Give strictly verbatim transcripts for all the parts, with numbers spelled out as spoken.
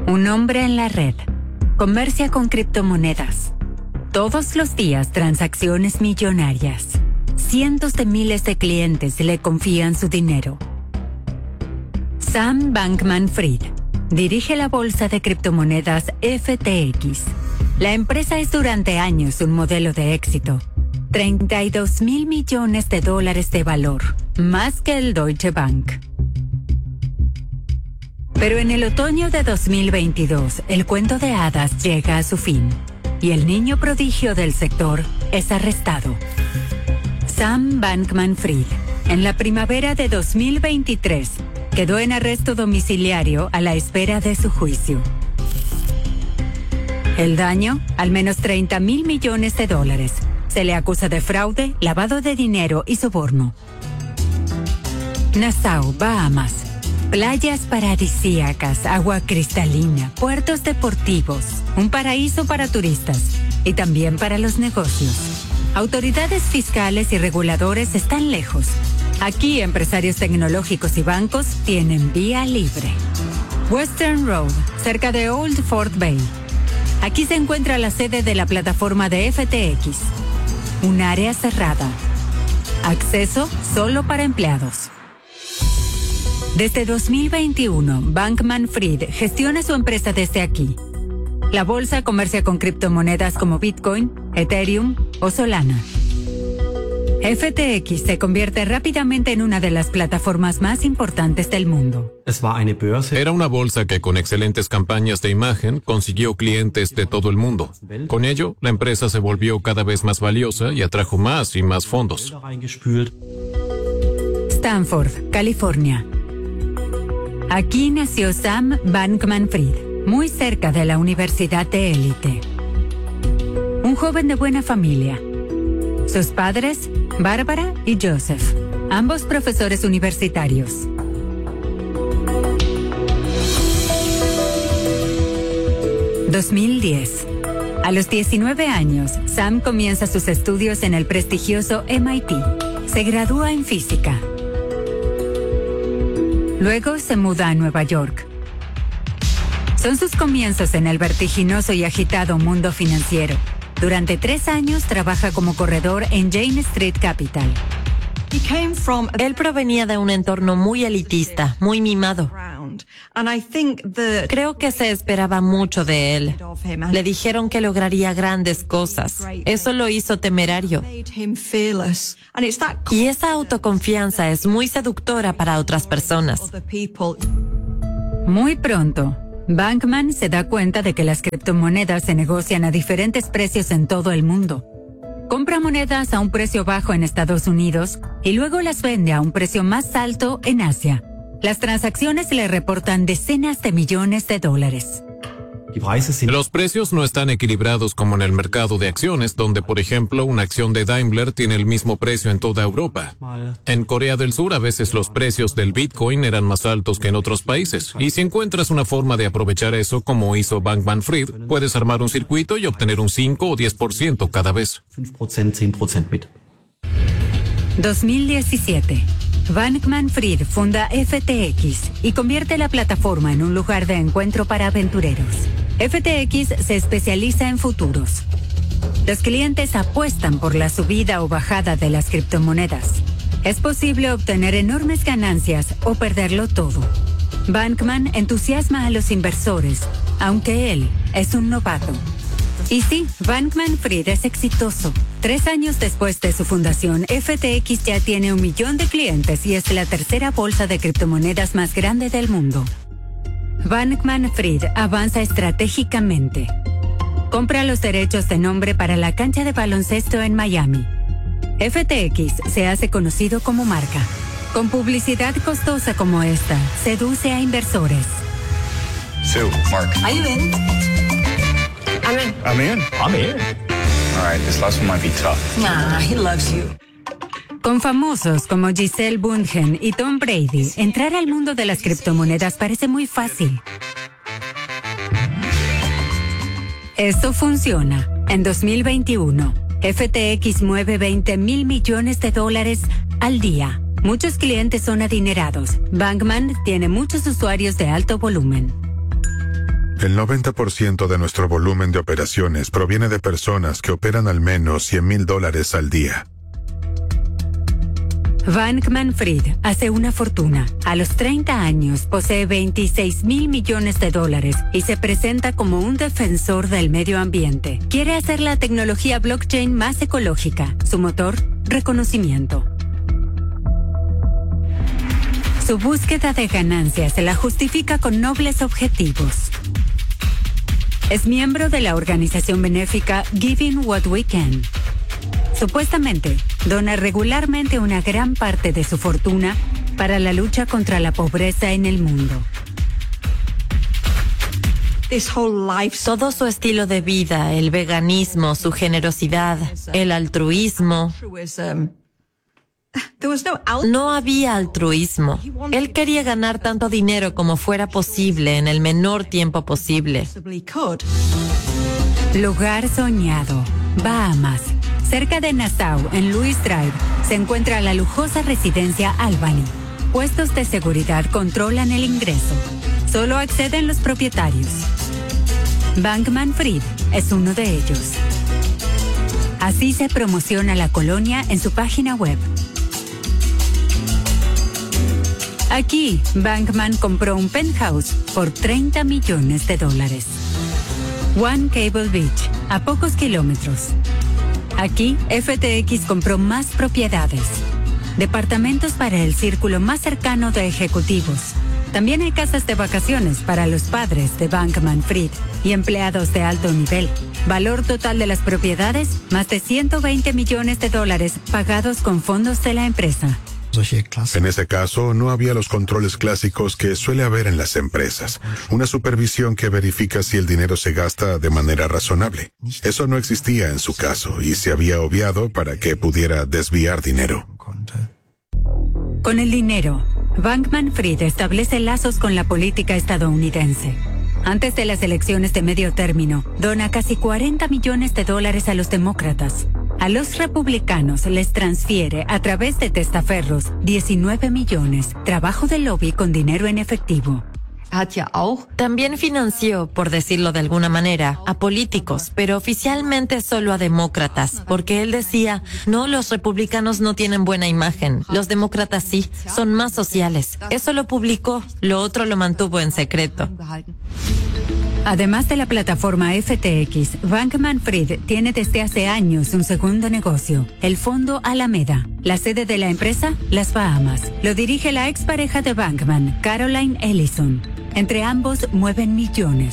Un hombre en la red. Comercia con criptomonedas. Todos los días transacciones millonarias. Cientos de miles de clientes le confían su dinero. Sam Bankman-Fried dirige la bolsa de criptomonedas F T X. La empresa es durante años un modelo de éxito. treinta y dos mil millones de dólares de valor, más que el Deutsche Bank. Pero en el otoño de dos mil veintidós, el cuento de hadas llega a su fin y el niño prodigio del sector es arrestado. Sam Bankman-Fried, en la primavera de dos mil veintitrés, quedó en arresto domiciliario a la espera de su juicio. El daño, al menos treinta mil millones de dólares. Se le acusa de fraude, lavado de dinero y soborno. Nassau, Bahamas. Playas paradisíacas, agua cristalina, puertos deportivos, un paraíso para turistas y también para los negocios. Autoridades fiscales y reguladores están lejos. Aquí empresarios tecnológicos y bancos tienen vía libre. Western Road, cerca de Old Fort Bay. Aquí se encuentra la sede de la plataforma de F T X. Un área cerrada. Acceso solo para empleados. Desde dos mil veintiuno, Bankman-Fried gestiona su empresa desde aquí. La bolsa comercia con criptomonedas como Bitcoin, Ethereum o Solana. F T X se convierte rápidamente en una de las plataformas más importantes del mundo. Era una bolsa que con excelentes campañas de imagen consiguió clientes de todo el mundo. Con ello, la empresa se volvió cada vez más valiosa y atrajo más y más fondos. Stanford, California. Aquí nació Sam Bankman-Fried, muy cerca de la universidad de élite. Un joven de buena familia. Sus padres, Bárbara y Joseph, ambos profesores universitarios. dos mil diez. A los diecinueve años, Sam comienza sus estudios en el prestigioso M I T. Se gradúa en física. Luego se muda a Nueva York. Son sus comienzos en el vertiginoso y agitado mundo financiero. Durante tres años trabaja como corredor en Jane Street Capital. Él provenía de un entorno muy elitista, muy mimado. Creo que se esperaba mucho de él. Le dijeron que lograría grandes cosas. Eso lo hizo temerario. Y esa autoconfianza es muy seductora para otras personas. Muy pronto, Bankman se da cuenta de que las criptomonedas se negocian a diferentes precios en todo el mundo. Compra monedas a un precio bajo en Estados Unidos y luego las vende a un precio más alto en Asia. Las transacciones le reportan decenas de millones de dólares. Los precios no están equilibrados como en el mercado de acciones, donde, por ejemplo, una acción de Daimler tiene el mismo precio en toda Europa. En Corea del Sur, a veces los precios del Bitcoin eran más altos que en otros países. Y si encuentras una forma de aprovechar eso, como hizo Bankman-Fried, puedes armar un circuito y obtener un cinco o diez por ciento cada vez. dos mil diecisiete. Bankman-Fried funda F T X y convierte la plataforma en un lugar de encuentro para aventureros. F T X se especializa en futuros. Los clientes apuestan por la subida o bajada de las criptomonedas. Es posible obtener enormes ganancias o perderlo todo. Bankman entusiasma a los inversores, aunque él es un novato. Y sí, Bankman-Fried es exitoso. Tres años después de su fundación, F T X ya tiene un millón de clientes y es la tercera bolsa de criptomonedas más grande del mundo. Bankman-Fried avanza estratégicamente. Compra los derechos de nombre para la cancha de baloncesto en Miami. F T X se hace conocido como marca. Con publicidad costosa como esta, seduce a inversores. So, Mark. Are you in? I'm in. I'm in. I'm in. All right, this last one might be tough. Nah, he loves you. Con famosos como Gisele Bündchen y Tom Brady, entrar al mundo de las criptomonedas parece muy fácil. Esto funciona. En dos mil veintiuno, F T X mueve veinte mil millones de dólares al día. Muchos clientes son adinerados. Bankman tiene muchos usuarios de alto volumen. El noventa por ciento de nuestro volumen de operaciones proviene de personas que operan al menos cien mil dólares al día. Bankman-Fried hace una fortuna. A los treinta años posee veintiséis mil millones de dólares y se presenta como un defensor del medio ambiente. Quiere hacer la tecnología blockchain más ecológica. Su motor, reconocimiento. Su búsqueda de ganancias se la justifica con nobles objetivos. Es miembro de la organización benéfica Giving What We Can. Supuestamente, dona regularmente una gran parte de su fortuna para la lucha contra la pobreza en el mundo. Todo su estilo de vida, el veganismo, su generosidad, el altruismo. No había altruismo. Él quería ganar tanto dinero como fuera posible en el menor tiempo posible. Lugar soñado, Bahamas. Cerca de Nassau, en Louis Drive, se encuentra la lujosa residencia Albany. Puestos de seguridad controlan el ingreso. Solo acceden los propietarios. Bankman-Fried es uno de ellos. Así se promociona la colonia en su página web. Aquí, Bankman compró un penthouse por treinta millones de dólares. One Cable Beach, a pocos kilómetros. Aquí, F T X compró más propiedades. Departamentos para el círculo más cercano de ejecutivos. También hay casas de vacaciones para los padres de Bankman-Fried y empleados de alto nivel. Valor total de las propiedades, más de ciento veinte millones de dólares pagados con fondos de la empresa. En ese caso, no había los controles clásicos que suele haber en las empresas. Una supervisión que verifica si el dinero se gasta de manera razonable. Eso no existía en su caso y se había obviado para que pudiera desviar dinero. Con el dinero, Bankman-Fried establece lazos con la política estadounidense. Antes de las elecciones de medio término, dona casi cuarenta millones de dólares a los demócratas. A los republicanos les transfiere a través de testaferros diecinueve millones, trabajo de lobby con dinero en efectivo. También financió, por decirlo de alguna manera, a políticos, pero oficialmente solo a demócratas, porque él decía, no, los republicanos no tienen buena imagen, los demócratas sí, son más sociales. Eso lo publicó, lo otro lo mantuvo en secreto. Además de la plataforma F T X, Bankman-Fried tiene desde hace años un segundo negocio, el Fondo Alameda. La sede de la empresa, las Bahamas. Lo dirige la expareja de Bankman, Caroline Ellison. Entre ambos mueven millones.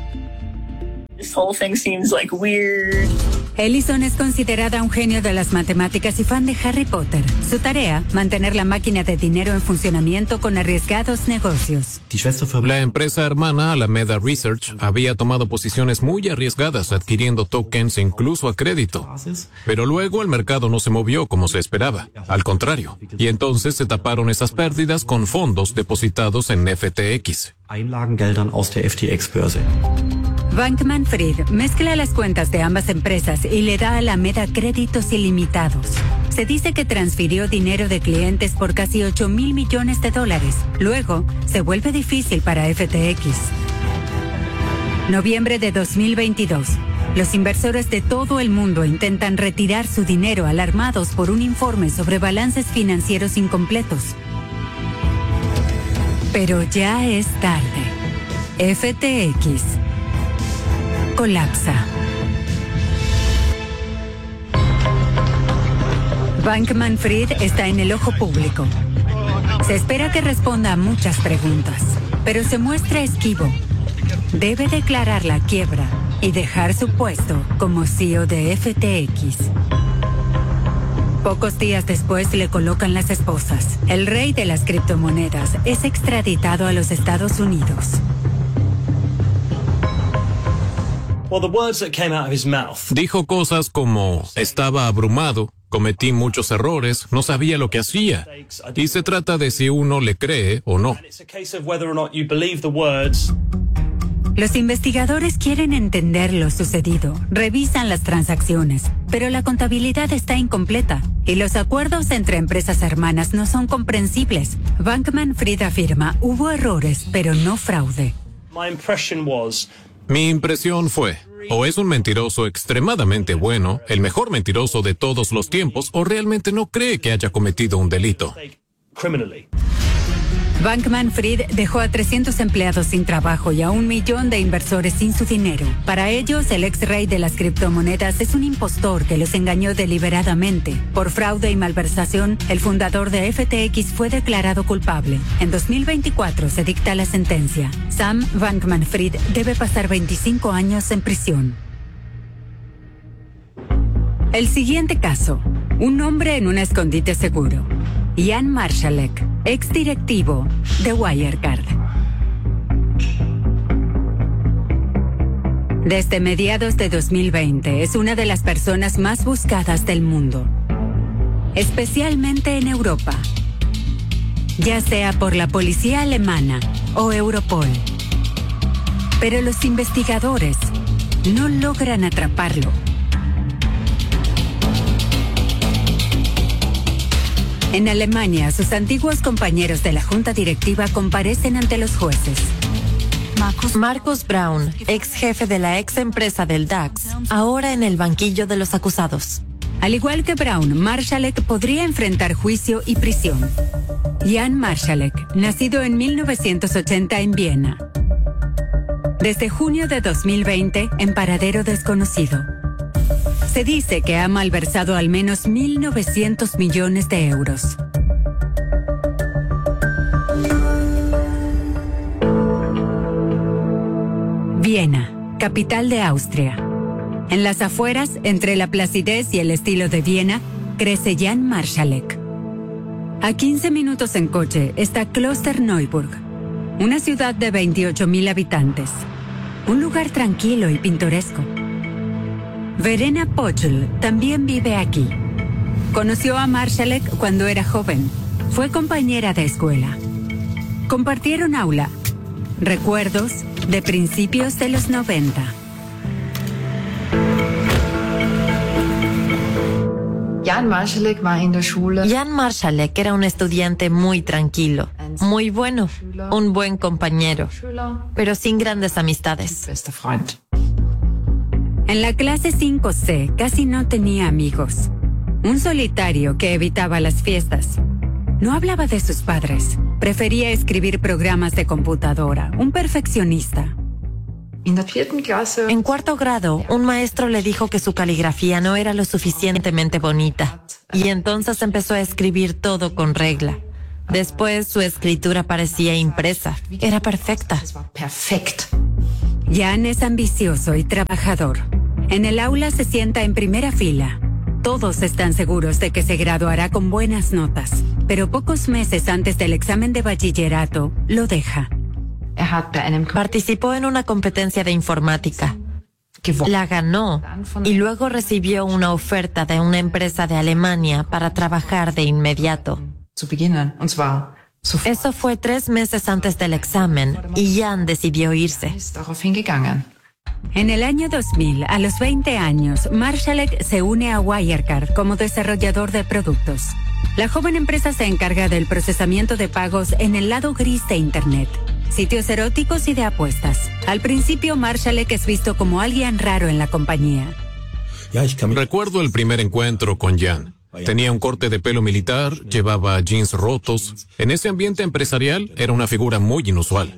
This whole thing seems like weird. Ellison es considerada un genio de las matemáticas y fan de Harry Potter. Su tarea, mantener la máquina de dinero en funcionamiento con arriesgados negocios. La empresa hermana Alameda Research había tomado posiciones muy arriesgadas adquiriendo tokens incluso a crédito. Pero luego el mercado no se movió como se esperaba. Al contrario. Y entonces se taparon esas pérdidas con fondos depositados en F T X. Einlagengeldern aus der F T X-Börse. Bankman-Fried mezcla las cuentas de ambas empresas y le da a Alameda créditos ilimitados. Se dice que transfirió dinero de clientes por casi ocho mil millones de dólares. Luego, se vuelve difícil para F T X. Noviembre de dos mil veintidós. Los inversores de todo el mundo intentan retirar su dinero alarmados por un informe sobre balances financieros incompletos. Pero ya es tarde. F T X colapsa. Bankman-Fried está en el ojo público. Se espera que responda a muchas preguntas, pero se muestra esquivo. Debe declarar la quiebra y dejar su puesto como C E O de F T X. Pocos días después le colocan las esposas. El rey de las criptomonedas es extraditado a los Estados Unidos. Dijo cosas como, estaba abrumado, cometí muchos errores, no sabía lo que hacía. Y se trata de si uno le cree o no. Los investigadores quieren entender lo sucedido, revisan las transacciones, pero la contabilidad está incompleta y los acuerdos entre empresas hermanas no son comprensibles. Bankman-Fried afirma, hubo errores, pero no fraude. Mi impresión fue, o es un mentiroso extremadamente bueno, el mejor mentiroso de todos los tiempos, o realmente no cree que haya cometido un delito. Bankman-Fried dejó a trescientos empleados sin trabajo y a un millón de inversores sin su dinero. Para ellos, el ex rey de las criptomonedas es un impostor que los engañó deliberadamente. Por fraude y malversación, el fundador de F T X fue declarado culpable. En dos mil veinticuatro se dicta la sentencia. Sam Bankman-Fried debe pasar veinticinco años en prisión. El siguiente caso. Un hombre en un escondite seguro. Jan Marsalek, exdirectivo de Wirecard. Desde mediados de dos mil veinte es una de las personas más buscadas del mundo, especialmente en Europa, ya sea por la policía alemana o Europol. Pero los investigadores no logran atraparlo. En Alemania, sus antiguos compañeros de la junta directiva comparecen ante los jueces. Markus Braun, ex jefe de la ex empresa del DAX, ahora en el banquillo de los acusados. Al igual que Braun, Marsalek podría enfrentar juicio y prisión. Jan Marsalek, nacido en mil novecientos ochenta en Viena. Desde junio de dos mil veinte, en paradero desconocido. Se dice que ha malversado al menos mil novecientos millones de euros. Viena, capital de Austria. En las afueras, entre la placidez y el estilo de Viena, crece Jan Marsalek. A quince minutos en coche está Klosterneuburg, una ciudad de veintiocho mil habitantes. Un lugar tranquilo y pintoresco. Verena Pochl también vive aquí. Conoció a Marsalek cuando era joven. Fue compañera de escuela. Compartieron aula. Recuerdos de principios de los noventa. Jan Marsalek war in der Schule. Jan Marsalek era un estudiante muy tranquilo, muy bueno, un buen compañero, pero sin grandes amistades. En la clase cinco C casi no tenía amigos. Un solitario que evitaba las fiestas. No hablaba de sus padres. Prefería escribir programas de computadora. Un perfeccionista. En cuarto grado, un maestro le dijo que su caligrafía no era lo suficientemente bonita. Y entonces empezó a escribir todo con regla. Después su escritura parecía impresa. Era perfecta. Jan es ambicioso y trabajador. En el aula se sienta en primera fila. Todos están seguros de que se graduará con buenas notas, pero pocos meses antes del examen de bachillerato, lo deja. Participó en una competencia de informática. La ganó y luego recibió una oferta de una empresa de Alemania para trabajar de inmediato. Eso fue tres meses antes del examen y Jan decidió irse. En el año dos mil, a los veinte años, Marsalek se une a Wirecard como desarrollador de productos. La joven empresa se encarga del procesamiento de pagos en el lado gris de Internet, sitios eróticos y de apuestas. Al principio, Marsalek es visto como alguien raro en la compañía. Recuerdo el primer encuentro con Jan. Tenía un corte de pelo militar, llevaba jeans rotos. En ese ambiente empresarial era una figura muy inusual.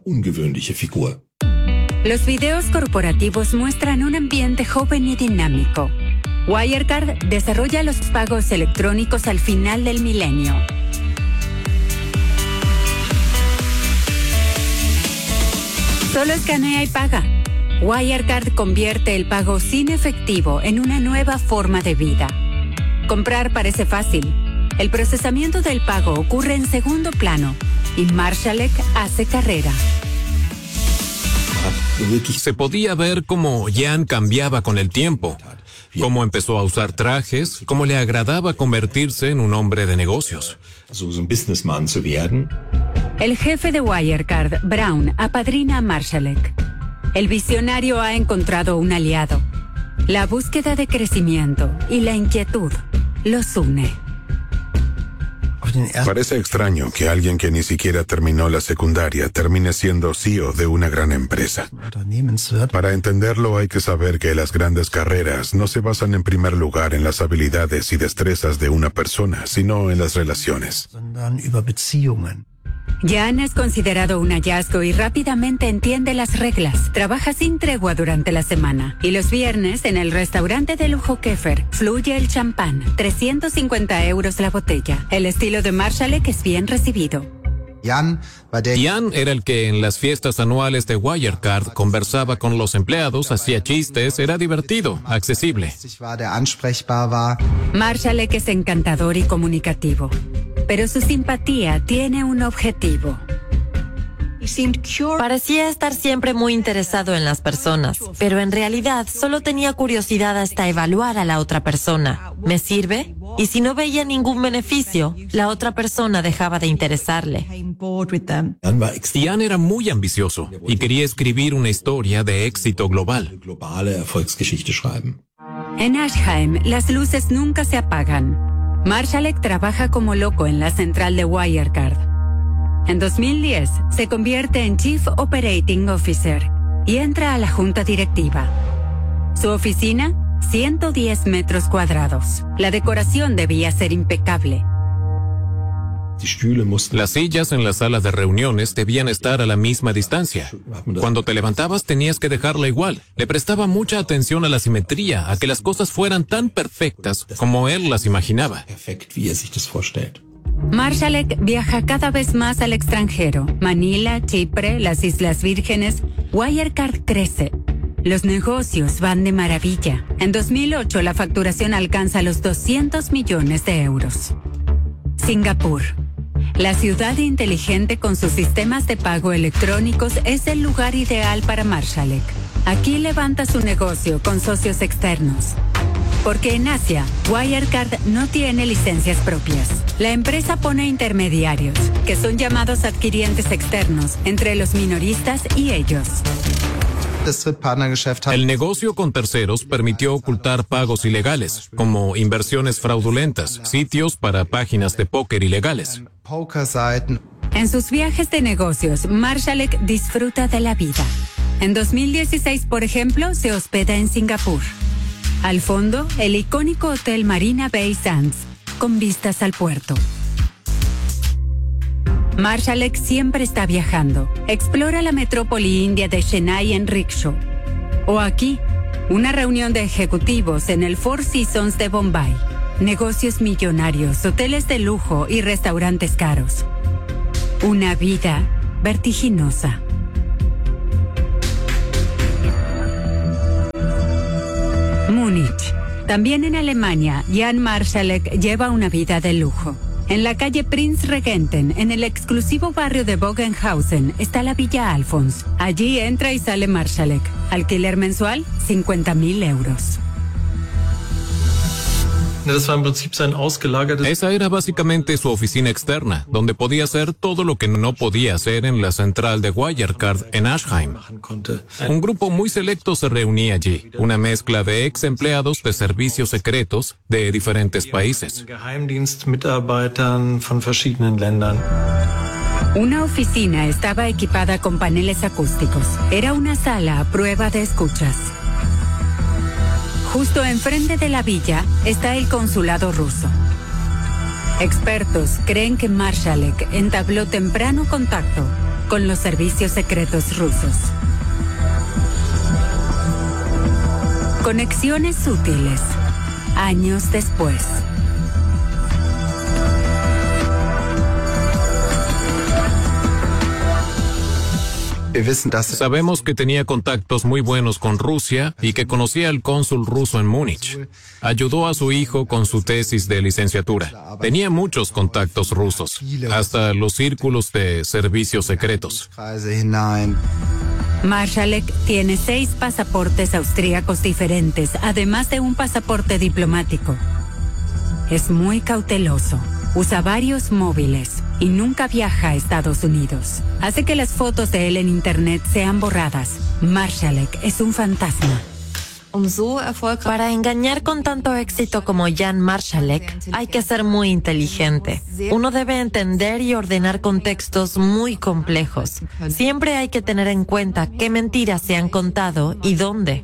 Los videos corporativos muestran un ambiente joven y dinámico. Wirecard desarrolla los pagos electrónicos al final del milenio. Solo escanea y paga. Wirecard convierte el pago sin efectivo en una nueva forma de vida. Comprar parece fácil. El procesamiento del pago ocurre en segundo plano y Marsalek hace carrera. Se podía ver cómo Jan cambiaba con el tiempo, cómo empezó a usar trajes, cómo le agradaba convertirse en un hombre de negocios. El jefe de Wirecard, Braun, apadrina a Marsalek. El visionario ha encontrado un aliado. La búsqueda de crecimiento y la inquietud los une. Parece extraño que alguien que ni siquiera terminó la secundaria termine siendo C E O de una gran empresa. Para entenderlo hay que saber que las grandes carreras no se basan en primer lugar en las habilidades y destrezas de una persona, sino en las relaciones. Jan es considerado un hallazgo y rápidamente entiende las reglas. Trabaja sin tregua durante la semana. Y los viernes, en el restaurante de lujo Kefer, fluye el champán. trescientos cincuenta euros la botella. El estilo de Marszalek es bien recibido. Jan era el que en las fiestas anuales de Wirecard conversaba con los empleados, hacía chistes, era divertido, accesible. Marszalek es encantador y comunicativo, pero su simpatía tiene un objetivo. Parecía estar siempre muy interesado en las personas, pero en realidad solo tenía curiosidad hasta evaluar a la otra persona. ¿Me sirve? Y si no veía ningún beneficio, la otra persona dejaba de interesarle. Jan era muy ambicioso y quería escribir una historia de éxito global. En Ashheim, las luces nunca se apagan. Marszalek trabaja como loco en la central de Wirecard. En dos mil diez, se convierte en Chief Operating Officer y entra a la junta directiva. Su oficina, ciento diez metros cuadrados. La decoración debía ser impecable. Las sillas en la sala de reuniones debían estar a la misma distancia. Cuando te levantabas tenías que dejarla igual. Le prestaba mucha atención a la simetría, a que las cosas fueran tan perfectas como él las imaginaba. Marszalek viaja cada vez más al extranjero. Manila, Chipre, las Islas Vírgenes. Wirecard crece. Los negocios van de maravilla. En dos mil ocho la facturación alcanza los doscientos millones de euros. Singapur. La ciudad inteligente con sus sistemas de pago electrónicos es el lugar ideal para Marszalek. Aquí levanta su negocio con socios externos. Porque en Asia, Wirecard no tiene licencias propias. La empresa pone intermediarios, que son llamados adquirientes externos, entre los minoristas y ellos. El negocio con terceros permitió ocultar pagos ilegales, como inversiones fraudulentas, sitios para páginas de póker ilegales. En sus viajes de negocios, Marszalek disfruta de la vida. En dos mil dieciséis, por ejemplo, se hospeda en Singapur. Al fondo, el icónico hotel Marina Bay Sands, con vistas al puerto. Marszalek siempre está viajando. Explora la metrópoli india de Chennai en rickshaw. O aquí, una reunión de ejecutivos en el Four Seasons de Bombay. Negocios millonarios, hoteles de lujo y restaurantes caros. Una vida vertiginosa. Múnich. También en Alemania, Jan Marszalek lleva una vida de lujo. En la calle Prinzregenten, en el exclusivo barrio de Bogenhausen, está la Villa Alfons. Allí entra y sale Marszalek. Alquiler mensual, cincuenta mil euros. Esa era básicamente su oficina externa, donde podía hacer todo lo que no podía hacer en la central de Wirecard en Ashheim. Un grupo muy selecto se reunía allí, una mezcla de ex empleados de servicios secretos de diferentes países. Una oficina estaba equipada con paneles acústicos. Era una sala a prueba de escuchas. Justo enfrente de la villa está el consulado ruso. Expertos creen que Marszalek entabló temprano contacto con los servicios secretos rusos. Conexiones sutiles. Años después. Sabemos que tenía contactos muy buenos con Rusia y que conocía al cónsul ruso en Múnich. Ayudó a su hijo con su tesis de licenciatura. Tenía muchos contactos rusos, hasta los círculos de servicios secretos. Marszalek tiene seis pasaportes austríacos diferentes, además de un pasaporte diplomático. Es muy cauteloso. Usa varios móviles y nunca viaja a Estados Unidos. Hace que las fotos de él en Internet sean borradas. Marszalek es un fantasma. Para engañar con tanto éxito como Jan Marsalek, hay que ser muy inteligente. Uno debe entender y ordenar contextos muy complejos. Siempre hay que tener en cuenta qué mentiras se han contado y dónde.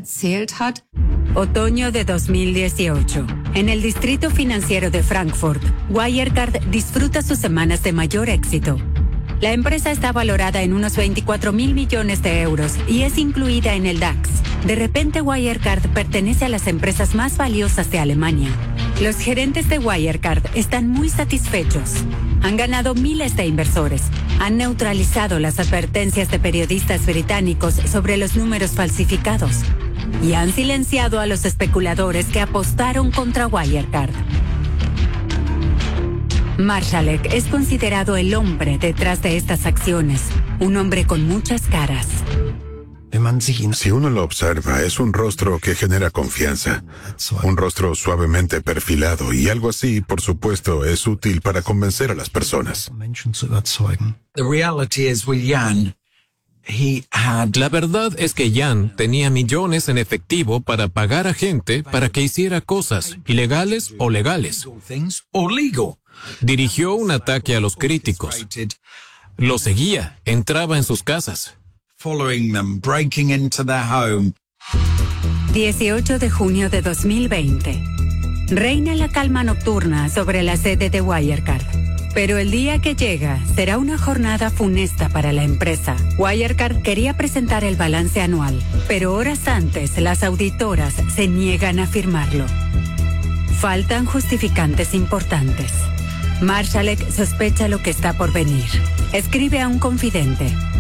Otoño de dos mil dieciocho. En el distrito financiero de Frankfurt, Wirecard disfruta sus semanas de mayor éxito. La empresa está valorada en unos veinticuatro mil millones de euros y es incluida en el DAX. De repente, Wirecard pertenece a las empresas más valiosas de Alemania. Los gerentes de Wirecard están muy satisfechos. Han ganado miles de inversores. Han neutralizado las advertencias de periodistas británicos sobre los números falsificados. Y han silenciado a los especuladores que apostaron contra Wirecard. Marsalek es considerado el hombre detrás de estas acciones, un hombre con muchas caras. Si uno lo observa, es un rostro que genera confianza, un rostro suavemente perfilado y algo así, por supuesto, es útil para convencer a las personas. La verdad es que Jan tenía millones en efectivo para pagar a gente para que hiciera cosas ilegales o legales. Dirigió un ataque a los críticos. Los seguía, entraba en sus casas. dieciocho de junio de dos mil veinte. Reina la calma nocturna sobre la sede de Wirecard. Pero el día que llega será una jornada funesta para la empresa. Wirecard quería presentar el balance anual, pero horas antes las auditoras se niegan a firmarlo. Faltan justificantes importantes. Marsalek sospecha lo que está por venir. Escribe a un confidente.